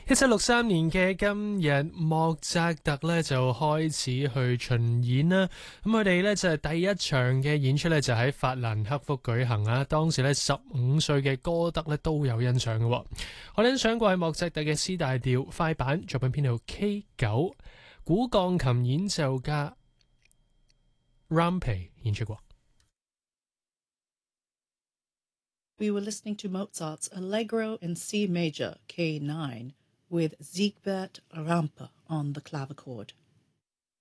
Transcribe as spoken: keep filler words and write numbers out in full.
一七六三年嘅今日，莫扎特咧就開始去巡演啦。咁佢哋咧就係第一場嘅演出咧就喺法蘭克福舉行啊。當時咧十五歲嘅歌德咧都有欣賞嘅。我欣賞過係莫扎特嘅 C 大調快板作品編號 K 九，古鋼琴演奏家 Rampe 演出過。 We were listening to Mozart's Allegro in C major, K nine, with Siegbert Rampe on the clavichord.